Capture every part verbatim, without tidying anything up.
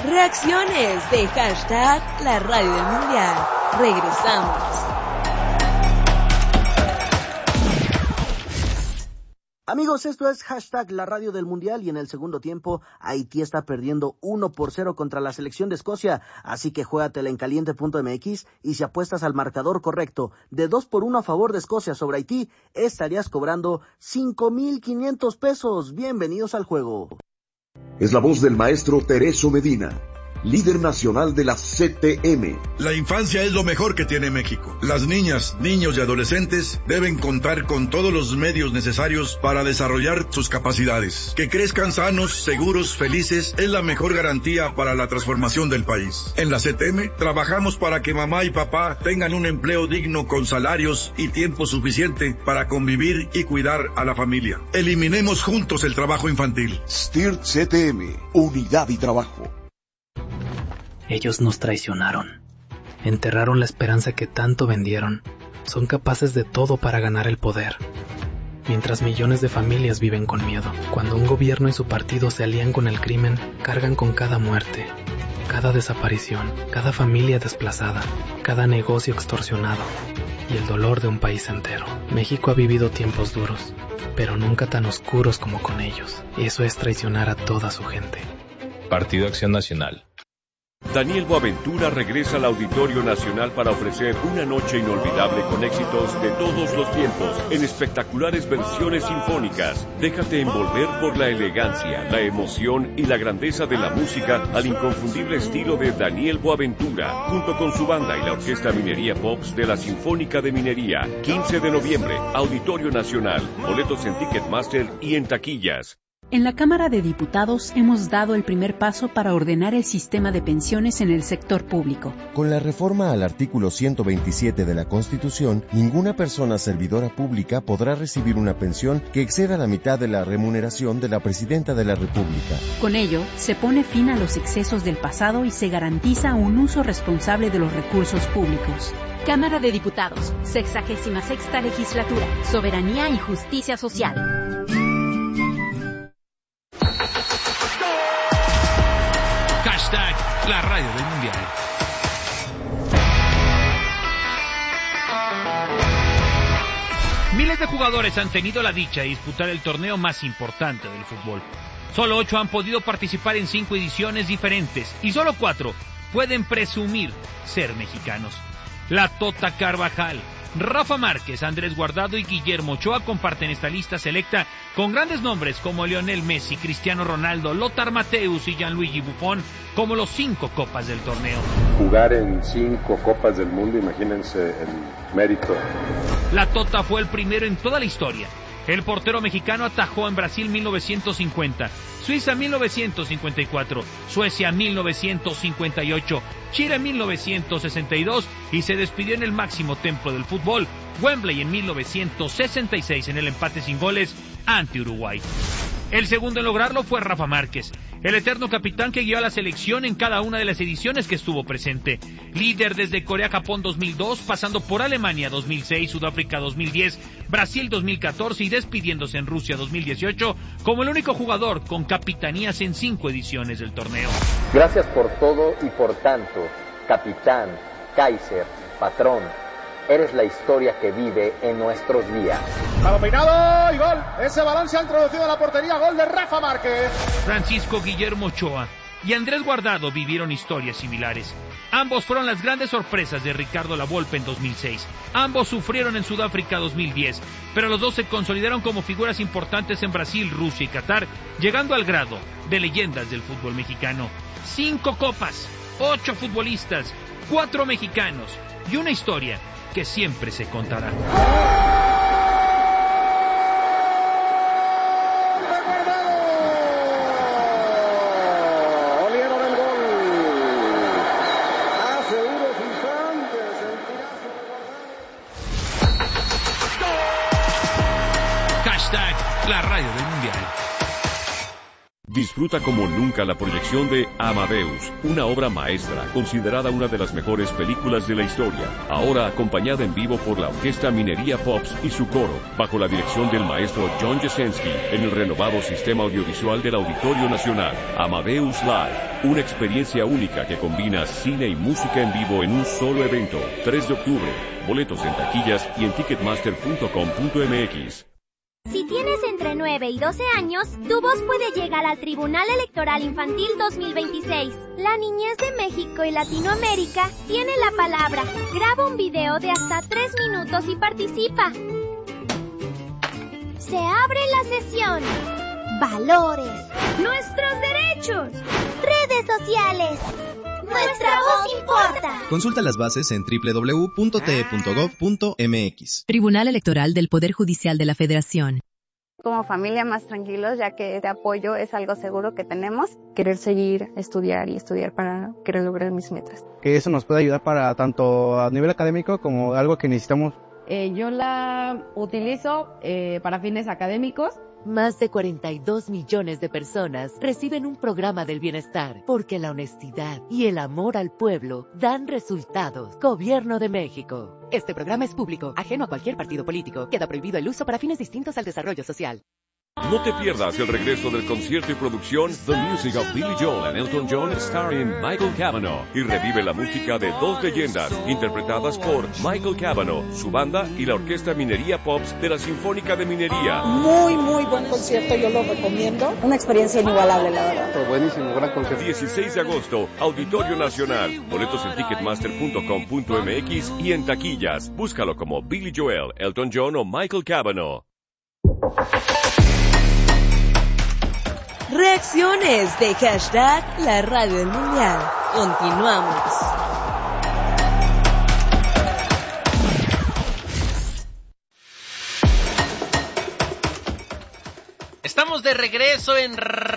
Reacciones de hashtag La Radio del Mundial. Regresamos. Amigos, esto es hashtag La Radio del Mundial y en el segundo tiempo Haití está perdiendo uno por cero contra la selección de Escocia, así que juégatela en caliente punto eme equis y si apuestas al marcador correcto de dos por uno a favor de Escocia sobre Haití, estarías cobrando cinco mil quinientos pesos. Bienvenidos al juego. Es la voz del maestro Tereso Medina, líder nacional de la C T M. La infancia es lo mejor que tiene México. Las niñas, niños y adolescentes deben contar con todos los medios necesarios para desarrollar sus capacidades. Que crezcan sanos, seguros, felices es la mejor garantía para la transformación del país. En la C T M trabajamos para que mamá y papá tengan un empleo digno con salarios y tiempo suficiente para convivir y cuidar a la familia. Eliminemos juntos el trabajo infantil. S T I R C T M, unidad y trabajo. Ellos nos traicionaron, enterraron la esperanza que tanto vendieron, son capaces de todo para ganar el poder. Mientras millones de familias viven con miedo, cuando un gobierno y su partido se alían con el crimen, cargan con cada muerte, cada desaparición, cada familia desplazada, cada negocio extorsionado y el dolor de un país entero. México ha vivido tiempos duros, pero nunca tan oscuros como con ellos. Eso es traicionar a toda su gente. Partido Acción Nacional. Daniel Boaventura regresa al Auditorio Nacional para ofrecer una noche inolvidable con éxitos de todos los tiempos en espectaculares versiones sinfónicas. Déjate envolver por la elegancia, la emoción y la grandeza de la música al inconfundible estilo de Daniel Boaventura, junto con su banda y la Orquesta Minería Pops de la Sinfónica de Minería. quince de noviembre, Auditorio Nacional. Boletos en Ticketmaster y en taquillas. En la Cámara de Diputados hemos dado el primer paso para ordenar el sistema de pensiones en el sector público. Con la reforma al artículo ciento veintisiete de la Constitución, ninguna persona servidora pública podrá recibir una pensión que exceda la mitad de la remuneración de la Presidenta de la República. Con ello, se pone fin a los excesos del pasado y se garantiza un uso responsable de los recursos públicos. Cámara de Diputados, sexagésima sexta legislatura, soberanía y justicia social. Hashtag La Radio del Mundial. Miles de jugadores han tenido la dicha de disputar el torneo más importante del fútbol. Solo ocho han podido participar en cinco ediciones diferentes y solo cuatro pueden presumir ser mexicanos. La Tota Carvajal, Rafa Márquez, Andrés Guardado y Guillermo Ochoa comparten esta lista selecta con grandes nombres como Lionel Messi, Cristiano Ronaldo, Lothar Matthäus y Gianluigi Buffon como los cinco copas del torneo. Jugar en cinco copas del mundo, imagínense el mérito. La Tota fue el primero en toda la historia. El portero mexicano atajó en Brasil mil novecientos cincuenta, Suiza mil novecientos cincuenta y cuatro, Suecia mil novecientos cincuenta y ocho, Chile mil novecientos sesenta y dos y se despidió en el máximo templo del fútbol, Wembley, en mil novecientos sesenta y seis en el empate sin goles ante Uruguay. El segundo en lograrlo fue Rafa Márquez, el eterno capitán que guió a la selección en cada una de las ediciones que estuvo presente. Líder desde Corea-Japón dos mil dos, pasando por Alemania dos mil seis, Sudáfrica dos mil diez, Brasil dos mil catorce y despidiéndose en Rusia dos mil dieciocho como el único jugador con capitanías en cinco ediciones del torneo. Gracias por todo y por tanto, capitán, Kaiser, patrón. Eres la historia que vive en nuestros días. Balón peinado y gol. Ese balón se ha introducido en la portería. Gol de Rafa Márquez. Francisco Guillermo Ochoa y Andrés Guardado vivieron historias similares. Ambos fueron las grandes sorpresas de Ricardo Lavolpe en dos mil seis. Ambos sufrieron en Sudáfrica dos mil diez, pero los dos se consolidaron como figuras importantes en Brasil, Rusia y Qatar, llegando al grado de leyendas del fútbol mexicano. Cinco copas, ocho futbolistas, cuatro mexicanos y una historia que siempre se contará. Oliero del gol. Hace unos instantes el tirazo de Hashtag La Radio del Mundial. Disfruta Disfruta como nunca la proyección de Amadeus, una obra maestra considerada una de las mejores películas de la historia, ahora acompañada en vivo por la Orquesta Minería Pops y su coro, bajo la dirección del maestro John Jasenski, en el renovado sistema audiovisual del Auditorio Nacional. Amadeus Live, una experiencia única que combina cine y música en vivo en un solo evento. tres de octubre, boletos en taquillas y en ticketmaster punto com punto m x. Si tienes entre nueve y doce años, tu voz puede llegar al Tribunal Electoral Infantil dos mil veintiséis. La niñez de México y Latinoamérica tiene la palabra. Graba un video de hasta tres minutos y participa. Se abre la sesión. Valores. Nuestros derechos. Redes sociales. Nuestra voz importa. Consulta las bases en doble u doble u doble u punto t e punto gov punto m x. Tribunal Electoral del Poder Judicial de la Federación. Como familia más tranquilos, ya que este apoyo es algo seguro que tenemos. Querer seguir, estudiar y estudiar para querer lograr mis metas. Que eso nos puede ayudar para tanto a nivel académico como algo que necesitamos. Eh, yo la utilizo eh, para fines académicos. Más de cuarenta y dos millones de personas reciben un programa del bienestar porque la honestidad y el amor al pueblo dan resultados. Gobierno de México. Este programa es público, ajeno a cualquier partido político. Queda prohibido el uso para fines distintos al desarrollo social. No te pierdas el regreso del concierto y producción The Music of Billy Joel and Elton John starring Michael Cavanaugh, y revive la música de dos leyendas interpretadas por Michael Cavanaugh, su banda y la Orquesta Minería Pops de la Sinfónica de Minería. Muy, muy buen concierto, yo lo recomiendo. Una experiencia inigualable, la verdad. Fue buenísimo, gran concierto. dieciséis de agosto, Auditorio Nacional. Boletos en ticketmaster punto com punto m x y en taquillas. Búscalo como Billy Joel, Elton John o Michael Cavanaugh. Reacciones de hashtag La Radio del Mundial. Continuamos. Estamos de regreso en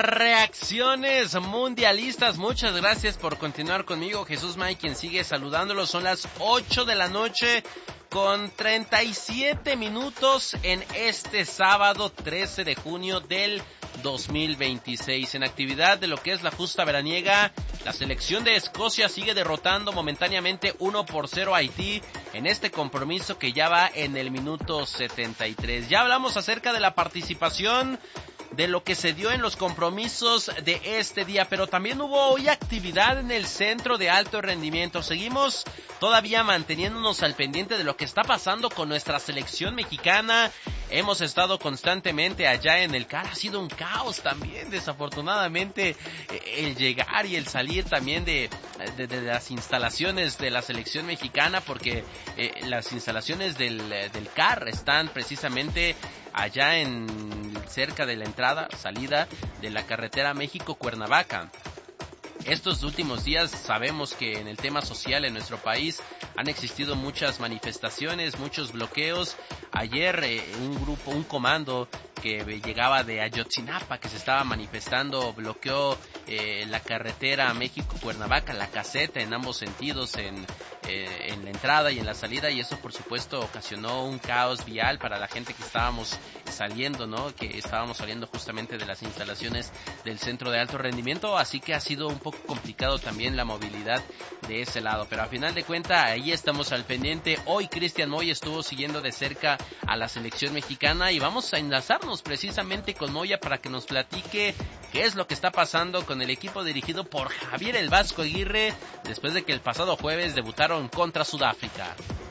Reacciones Mundialistas. Muchas gracias por continuar conmigo. Jesús May, quien sigue saludándolos. Son las ocho de la noche con treinta y siete minutos en este sábado trece de junio del dos mil veintiséis. En actividad de lo que es la justa veraniega, la selección de Escocia sigue derrotando momentáneamente uno por cero a Haití en este compromiso que ya va en el minuto setenta y tres. Ya hablamos acerca de la participación, de lo que se dio en los compromisos de este día, pero también hubo hoy actividad en el Centro de Alto Rendimiento. Seguimos todavía manteniéndonos al pendiente de lo que está pasando con nuestra selección mexicana. Hemos estado constantemente allá en el C A R. Ha sido un caos también, desafortunadamente, el llegar y el salir también de, de, de las instalaciones de la selección mexicana, porque eh, las instalaciones del, del C A R están precisamente allá en cerca de la entrada, salida de la carretera México-Cuernavaca. Estos últimos días sabemos que en el tema social en nuestro país han existido muchas manifestaciones, muchos bloqueos. Ayer eh, un grupo, un comando que llegaba de Ayotzinapa, que se estaba manifestando, bloqueó eh, la carretera México-Cuernavaca, la caseta en ambos sentidos, en, eh, en la entrada y en la salida, y eso por supuesto ocasionó un caos vial para la gente que estábamos saliendo, ¿no? Que estábamos saliendo justamente de las instalaciones del Centro de Alto Rendimiento, así que ha sido un poco complicado también la movilidad de ese lado, pero a final de cuentas ahí estamos al pendiente. Hoy Cristian Moya estuvo siguiendo de cerca a la selección mexicana y vamos a enlazarnos precisamente con Moya para que nos platique qué es lo que está pasando con el equipo dirigido por Javier El Vasco Aguirre después de que el pasado jueves debutaron contra Sudáfrica.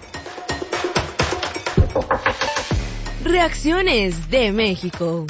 Reacciones de México.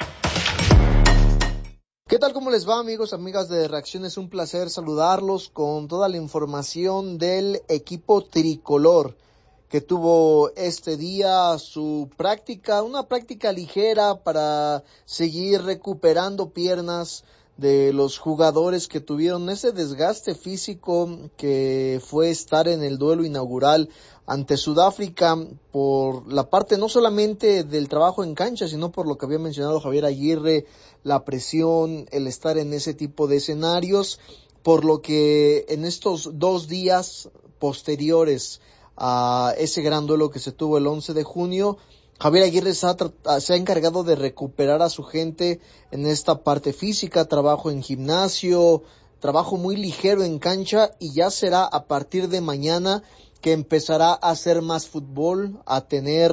¿Qué tal? ¿Cómo les va, amigos, amigas de Reacciones? Un placer saludarlos con toda la información del equipo tricolor que tuvo este día su práctica, una práctica ligera para seguir recuperando piernas de los jugadores que tuvieron ese desgaste físico que fue estar en el duelo inaugural ante Sudáfrica por la parte no solamente del trabajo en cancha, sino por lo que había mencionado Javier Aguirre, la presión, el estar en ese tipo de escenarios, por lo que en estos dos días posteriores a ese gran duelo que se tuvo el once de junio, Javier Aguirre se ha, se ha encargado de recuperar a su gente en esta parte física, trabajo en gimnasio, trabajo muy ligero en cancha, y ya será a partir de mañana que empezará a hacer más fútbol, a tener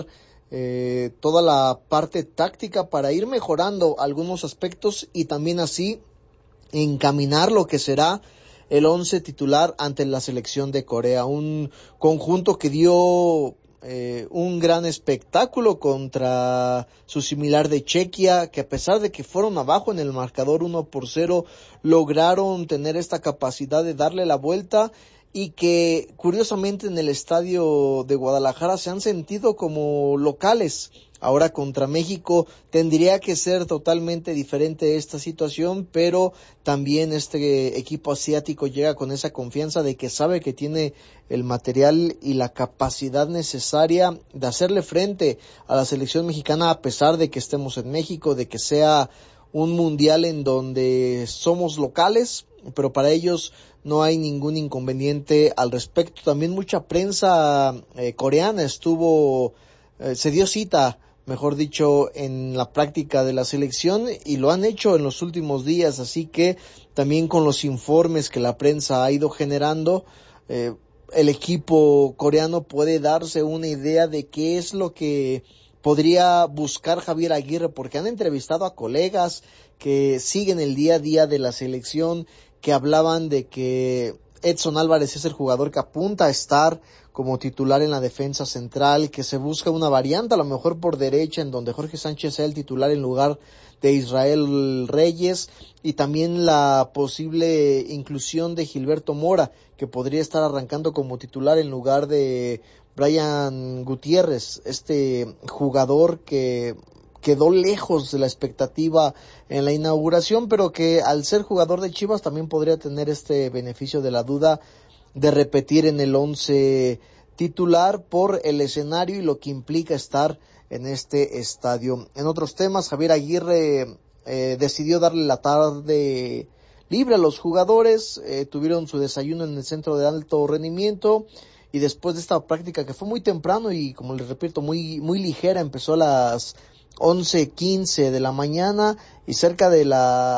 eh, toda la parte táctica para ir mejorando algunos aspectos y también así encaminar lo que será el once titular ante la selección de Corea, un conjunto que dio eh, un gran espectáculo contra su similar de Chequia, que a pesar de que fueron abajo en el marcador uno por cero, lograron tener esta capacidad de darle la vuelta, y que curiosamente en el estadio de Guadalajara se han sentido como locales. Ahora contra México tendría que ser totalmente diferente esta situación, pero también este equipo asiático llega con esa confianza de que sabe que tiene el material y la capacidad necesaria de hacerle frente a la selección mexicana, a pesar de que estemos en México, de que sea un mundial en donde somos locales, pero para ellos no hay ningún inconveniente al respecto. También mucha prensa eh, coreana estuvo, eh, se dio cita, mejor dicho, en la práctica de la selección, y lo han hecho en los últimos días, así que también con los informes que la prensa ha ido generando, eh, el equipo coreano puede darse una idea de qué es lo que podría buscar Javier Aguirre, porque han entrevistado a colegas que siguen el día a día de la selección, que hablaban de que Edson Álvarez es el jugador que apunta a estar como titular en la defensa central, que se busca una variante a lo mejor por derecha en donde Jorge Sánchez sea el titular en lugar de Israel Reyes, y también la posible inclusión de Gilberto Mora, que podría estar arrancando como titular en lugar de Brian Gutiérrez, este jugador que quedó lejos de la expectativa en la inauguración, pero que al ser jugador de Chivas también podría tener este beneficio de la duda de repetir en el once titular por el escenario y lo que implica estar en este estadio. En otros temas, Javier Aguirre eh, decidió darle la tarde libre a los jugadores, eh, tuvieron su desayuno en el centro de alto rendimiento, y después de esta práctica que fue muy temprano y, como les repito, muy, muy ligera, empezó a las once quince de la mañana y cerca de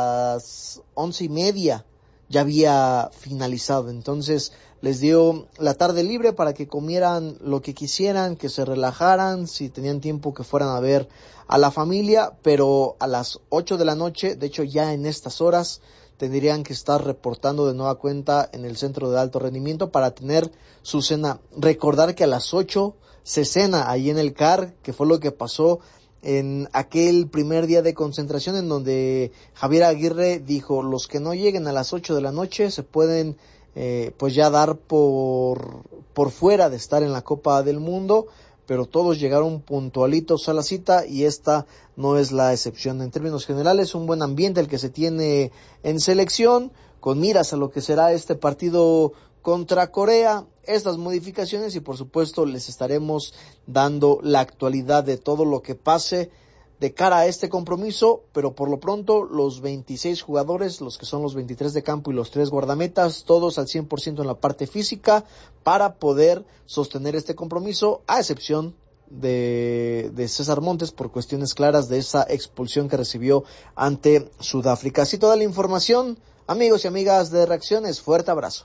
las once y media ya había finalizado. Entonces les dio la tarde libre para que comieran lo que quisieran, que se relajaran, si tenían tiempo que fueran a ver a la familia, pero a las ocho de la noche, de hecho ya en estas horas, tendrían que estar reportando de nueva cuenta en el centro de alto rendimiento para tener su cena. Recordar que a las ocho se cena ahí en el C A R, que fue lo que pasó en aquel primer día de concentración en donde Javier Aguirre dijo: los que no lleguen a las ocho de la noche se pueden eh, pues ya dar por, por fuera de estar en la Copa del Mundo, pero todos llegaron puntualitos a la cita y esta no es la excepción. En términos generales, un buen ambiente el que se tiene en selección, con miras a lo que será este partido contra Corea, estas modificaciones, y por supuesto les estaremos dando la actualidad de todo lo que pase de cara a este compromiso, pero por lo pronto los veintiséis jugadores, los que son los veintitrés de campo y los tres guardametas, todos al cien por ciento en la parte física para poder sostener este compromiso, a excepción de, de César Montes por cuestiones claras de esa expulsión que recibió ante Sudáfrica. Así toda la información, amigos y amigas de Reacciones, fuerte abrazo.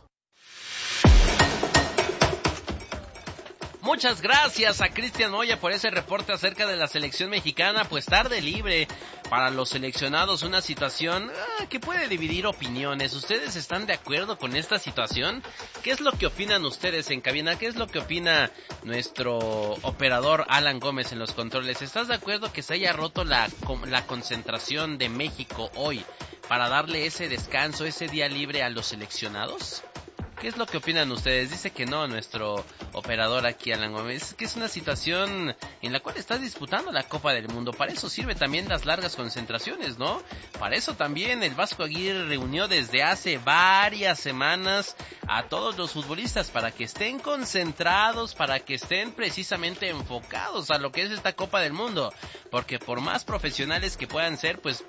Muchas gracias a Cristian Moya por ese reporte acerca de la selección mexicana. Pues tarde libre para los seleccionados, una situación ah, que puede dividir opiniones. ¿Ustedes están de acuerdo con esta situación? ¿Qué es lo que opinan ustedes en cabina? ¿Qué es lo que opina nuestro operador Alan Gómez en los controles? ¿Estás de acuerdo que se haya roto la, la concentración de México hoy para darle ese descanso, ese día libre a los seleccionados? ¿Qué es lo que opinan ustedes? Dice que no nuestro operador aquí, Alan Gómez. Es que es una situación en la cual estás disputando la Copa del Mundo. Para eso sirve también las largas concentraciones, ¿no? Para eso también el Vasco Aguirre reunió desde hace varias semanas a todos los futbolistas para que estén concentrados, para que estén precisamente enfocados a lo que es esta Copa del Mundo. Porque por más profesionales que puedan ser, pues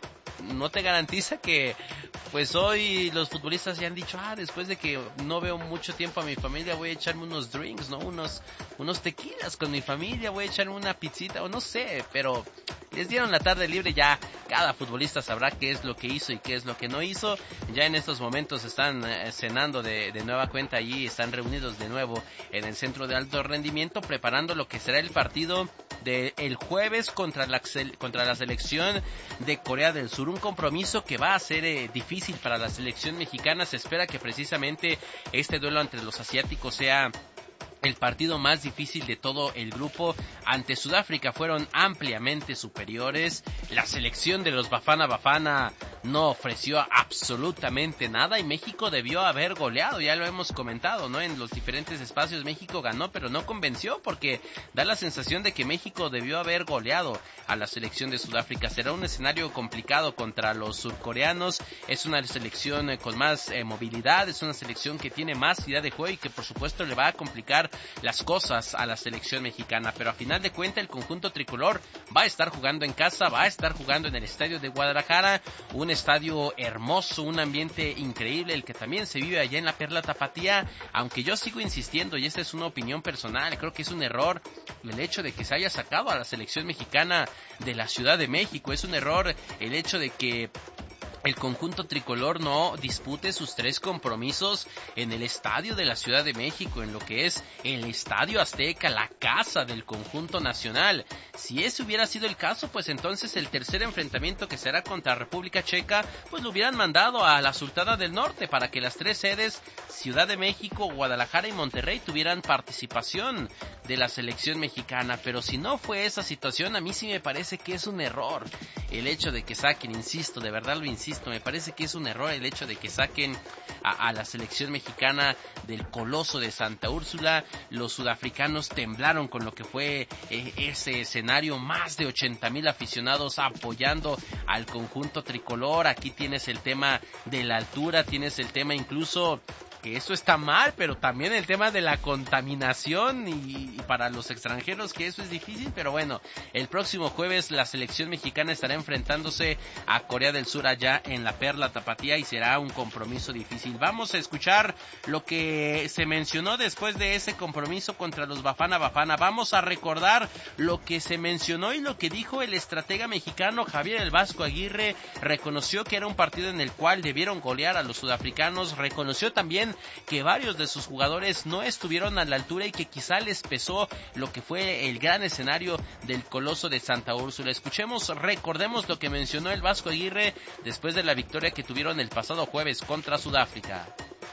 no te garantiza que pues hoy los futbolistas ya han dicho, ah, después de que no veo mucho tiempo a mi familia, voy a echarme unos drinks, ¿no? Unos, unos tequilas con mi familia, voy a echarme una pizzita, o no sé, pero les dieron la tarde libre, ya cada futbolista sabrá qué es lo que hizo y qué es lo que no hizo. Ya en estos momentos están eh, cenando de, de nueva cuenta allí, están reunidos de nuevo en el centro de alto rendimiento, preparando lo que será el partido del jueves contra la, contra la selección de Corea del Sur, un compromiso que va a ser eh, difícil para la selección mexicana. Se espera que precisamente este duelo entre los asiáticos sea el partido más difícil de todo el grupo. Ante Sudáfrica fueron ampliamente superiores. La selección de los Bafana Bafana no ofreció absolutamente nada y México debió haber goleado, ya lo hemos comentado, ¿no? En los diferentes espacios México ganó, pero no convenció, porque da la sensación de que México debió haber goleado a la selección de Sudáfrica. Será un escenario complicado contra los surcoreanos. Es una selección con más eh, movilidad, es una selección que tiene más idea de juego y que por supuesto le va a complicar las cosas a la selección mexicana, pero a final de cuentas el conjunto tricolor va a estar jugando en casa, va a estar jugando en el estadio de Guadalajara, un estadio hermoso, un ambiente increíble, el que también se vive allá en la Perla Tapatía, aunque yo sigo insistiendo, y esta es una opinión personal, creo que es un error el hecho de que se haya sacado a la selección mexicana de la Ciudad de México, es un error el hecho de que el conjunto tricolor no dispute sus tres compromisos en el estadio de la Ciudad de México, en lo que es el Estadio Azteca, la casa del conjunto nacional. Si ese hubiera sido el caso, pues entonces el tercer enfrentamiento, que será contra República Checa, pues lo hubieran mandado a la Sultana del Norte para que las tres sedes, Ciudad de México, Guadalajara y Monterrey, tuvieran participación de la selección mexicana. Pero si no fue esa situación, a mí sí me parece que es un error el hecho de que saquen, insisto, de verdad lo insisto, me parece que es un error el hecho de que saquen a, a la selección mexicana del Coloso de Santa Úrsula. Los sudafricanos temblaron con lo que fue eh, ese escenario, más de ochenta mil aficionados apoyando al conjunto tricolor. Aquí tienes el tema de la altura, tienes el tema incluso que eso está mal, pero también el tema de la contaminación y, y para los extranjeros que eso es difícil, pero bueno, el próximo jueves la selección mexicana estará enfrentándose a Corea del Sur allá en la Perla Tapatía y será un compromiso difícil. Vamos a escuchar lo que se mencionó después de ese compromiso contra los Bafana Bafana. Vamos a recordar lo que se mencionó y lo que dijo el estratega mexicano Javier El Vasco Aguirre. Reconoció que era un partido en el cual debieron golear a los sudafricanos, reconoció también que varios de sus jugadores no estuvieron a la altura y que quizá les pesó lo que fue el gran escenario del Coloso de Santa Úrsula. Escuchemos, recordemos lo que mencionó el Vasco Aguirre después de la victoria que tuvieron el pasado jueves contra Sudáfrica.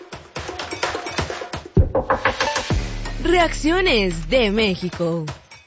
Reacciones de México.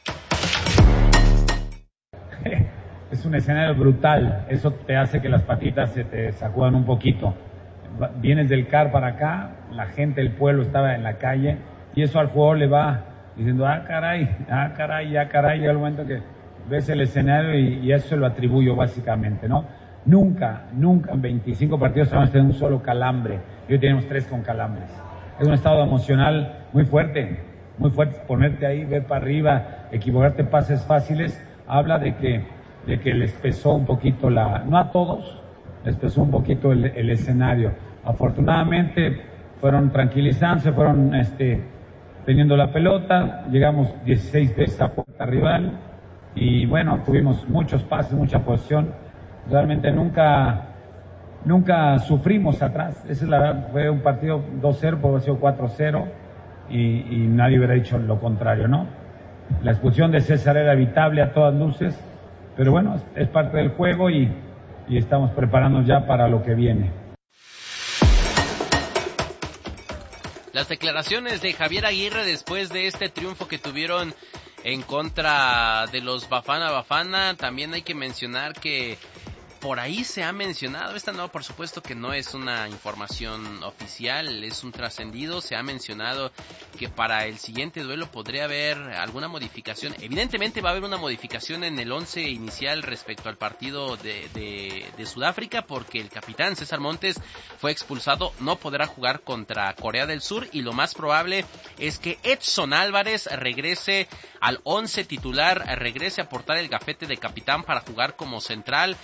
Es un escenario brutal, eso te hace que las patitas se te sacudan un poquito. Vienes del C A R para acá, la gente del pueblo estaba en la calle y eso al jugador le va diciendo, ah caray, ah caray, ah caray, llega el momento que ves el escenario y, y eso se lo atribuyo básicamente, ¿no? Nunca, nunca en veinticinco partidos vamos a tener un solo calambre, y hoy tenemos tres con calambres. Es un estado emocional muy fuerte, muy fuerte, ponerte ahí, ver para arriba, equivocarte pases fáciles, habla de que, de que les pesó un poquito la, no a todos, les pesó un poquito el, el escenario. Afortunadamente fueron tranquilizándose, fueron este, teniendo la pelota, llegamos dieciséis veces a puerta rival y bueno, tuvimos muchos pases, mucha posición, realmente nunca, nunca sufrimos atrás, esa es la verdad, fue un partido dos cero, puede haber sido cuatro cero y, y nadie hubiera dicho lo contrario, ¿no? La expulsión de César era evitable a todas luces, pero bueno, es, es parte del juego y, y estamos preparándonos ya para lo que viene. Las declaraciones de Javier Aguirre después de este triunfo que tuvieron en contra de los Bafana Bafana. También hay que mencionar que por ahí se ha mencionado, esta no, por supuesto que no es una información oficial, es un trascendido, se ha mencionado que para el siguiente duelo podría haber alguna modificación. Evidentemente va a haber una modificación en el once inicial respecto al partido de, de, de Sudáfrica, porque el capitán César Montes fue expulsado, no podrá jugar contra Corea del Sur y lo más probable es que Edson Álvarez regrese al once titular, regrese a portar el gafete de capitán para jugar como central. México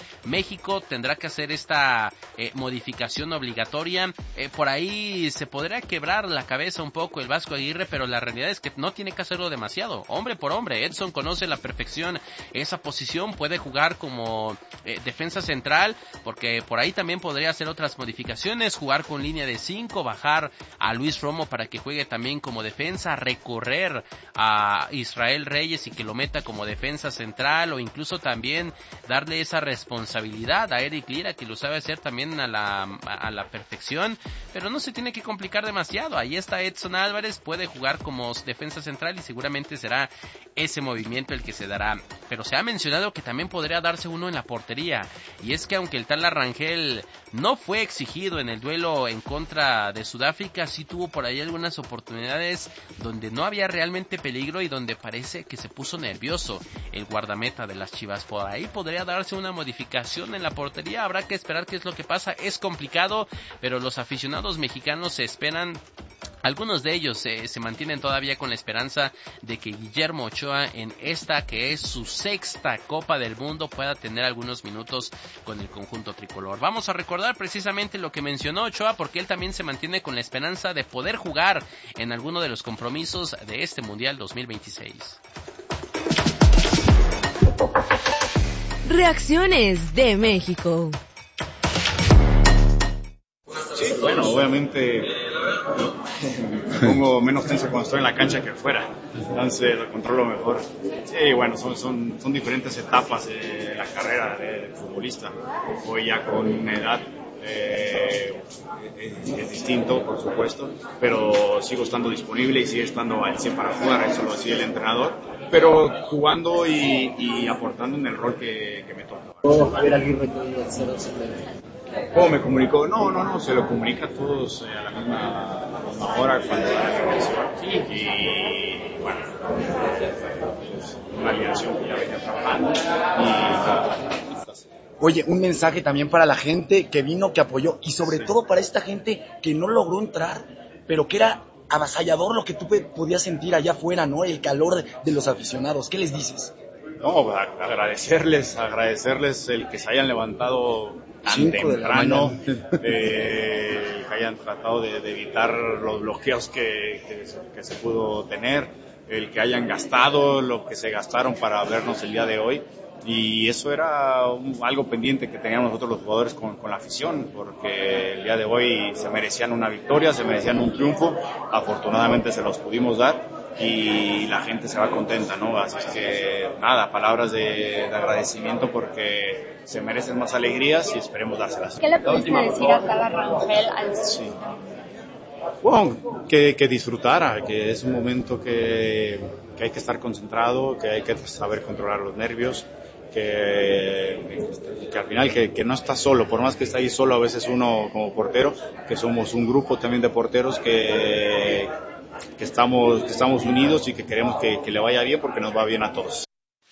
México tendrá que hacer esta eh, modificación obligatoria. Eh, por ahí se podrá quebrar la cabeza un poco el Vasco Aguirre, pero la realidad es que no tiene que hacerlo demasiado. Hombre por hombre, Edson conoce a la perfección esa posición, puede jugar como eh, defensa central, porque por ahí también podría hacer otras modificaciones, jugar con línea de cinco, bajar a Luis Romo para que juegue también como defensa, recorrer a Israel Reyes y que lo meta como defensa central, o incluso también darle esa responsabilidad a Eric Lira, que lo sabe hacer también a la, a la perfección, pero no se tiene que complicar demasiado. Ahí está Edson Álvarez, puede jugar como defensa central y seguramente será ese movimiento el que se dará. Pero se ha mencionado que también podría darse uno en la portería, y es que aunque el tal Rangel no fue exigido en el duelo en contra de Sudáfrica, sí tuvo por ahí algunas oportunidades donde no había realmente peligro y donde parece que se puso nervioso el guardameta de las Chivas. Por ahí podría darse una modificación en la portería, habrá que esperar qué es lo que pasa. Es complicado, pero los aficionados mexicanos se esperan. Algunos de ellos eh, se mantienen todavía con la esperanza de que Guillermo Ochoa, en esta que es su sexta Copa del Mundo, pueda tener algunos minutos con el conjunto tricolor. Vamos a recordar precisamente lo que mencionó Ochoa, porque él también se mantiene con la esperanza de poder jugar en alguno de los compromisos de este Mundial dos mil veintiséis. Reacciones de México. Sí, bueno, obviamente me pongo menos tenso cuando estoy en la cancha que fuera, entonces lo controlo mejor. Sí, bueno, son, son, son diferentes etapas de la carrera del futbolista. Hoy ya con una edad eh, es, es distinto, por supuesto, pero sigo estando disponible y sigue estando al cien para jugar, eso lo decía el entrenador, pero jugando y, y aportando en el rol que, que me toca. Javier Aguirre, ¿cómo me comunicó? No, no, no, se lo comunica a todos eh, a la misma, a la misma hora cuando da la información. Y bueno, es una alineación que ya venía trabajando. Y, Oye, un mensaje también para la gente que vino, que apoyó, y sobre sí. todo para esta gente que no logró entrar, pero que era avasallador lo que tú podías sentir allá afuera, ¿no? El calor de, de los aficionados. ¿Qué les dices? No, agradecerles, agradecerles el que se hayan levantado tan temprano, eh, que hayan tratado de, de evitar los bloqueos que, que, que se pudo tener, el que hayan gastado lo que se gastaron para vernos el día de hoy. Y eso era un, algo pendiente que teníamos nosotros los jugadores con, con la afición, porque el día de hoy se merecían una victoria, se merecían un triunfo, afortunadamente se los pudimos dar y la gente se va contenta, ¿no? Así es que nada, palabras de, de agradecimiento porque se merecen más alegrías y esperemos dárselas. ¿Qué le pudiste decir a cada Rangel al sí. Bueno, que, que disfrutara, que es un momento que, que hay que estar concentrado, que hay que saber controlar los nervios, que, que al final que, que no está solo, por más que está ahí solo a veces uno como portero, que somos un grupo también de porteros que, que, estamos, que estamos unidos y que queremos que, que le vaya bien porque nos va bien a todos.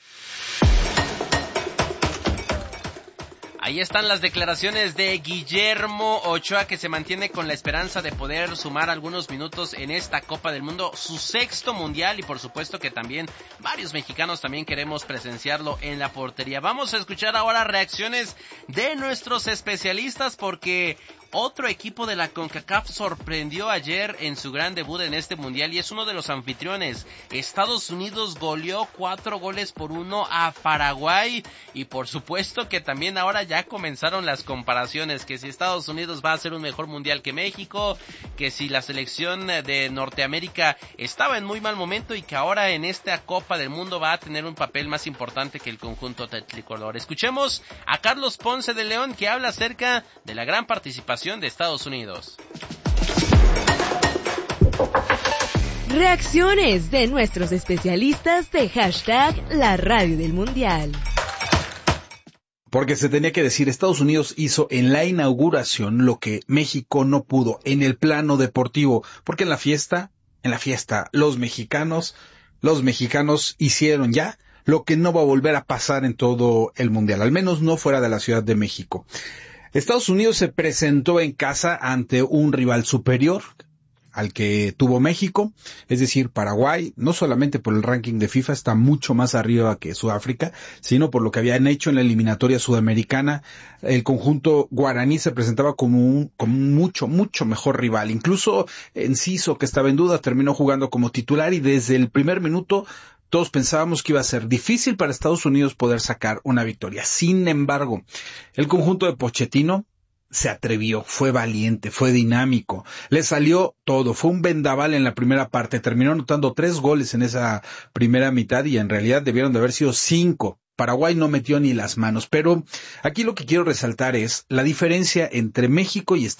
Ahí están las declaraciones de Guillermo Ochoa, que se mantiene con la esperanza de poder sumar algunos minutos en esta Copa del Mundo, su sexto mundial, y por supuesto que también varios mexicanos también queremos presenciarlo en la portería. Vamos a escuchar ahora reacciones de nuestros especialistas, porque otro equipo de la CONCACAF sorprendió ayer en su gran debut en este mundial y es uno de los anfitriones. Estados Unidos goleó cuatro goles por uno a Paraguay, y por supuesto que también ahora ya comenzaron las comparaciones, que si Estados Unidos va a hacer un mejor mundial que México, que si la selección de Norteamérica estaba en muy mal momento y que ahora en esta Copa del Mundo va a tener un papel más importante que el conjunto tricolor. Escuchemos a Carlos Ponce de León, que habla acerca de la gran participación de Estados Unidos. Reacciones de nuestros especialistas de hashtag La Radio del Mundial. Porque se tenía que decir, Estados Unidos hizo en la inauguración lo que México no pudo en el plano deportivo, porque en la fiesta, en la fiesta, los mexicanos, los mexicanos hicieron ya lo que no va a volver a pasar en todo el mundial, al menos no fuera de la Ciudad de México. Estados Unidos se presentó en casa ante un rival superior, al que tuvo México, es decir, Paraguay, no solamente por el ranking de FIFA, está mucho más arriba que Sudáfrica, sino por lo que habían hecho en la eliminatoria sudamericana. El conjunto guaraní se presentaba como un, como un mucho, mucho mejor rival. Incluso Enciso, que estaba en duda, terminó jugando como titular y desde el primer minuto todos pensábamos que iba a ser difícil para Estados Unidos poder sacar una victoria. Sin embargo, el conjunto de Pochettino se atrevió, fue valiente, fue dinámico, le salió todo, fue un vendaval en la primera parte, terminó anotando tres goles en esa primera mitad y en realidad debieron de haber sido cinco. Paraguay no metió ni las manos, pero aquí lo que quiero resaltar es la diferencia entre México y Estados Unidos.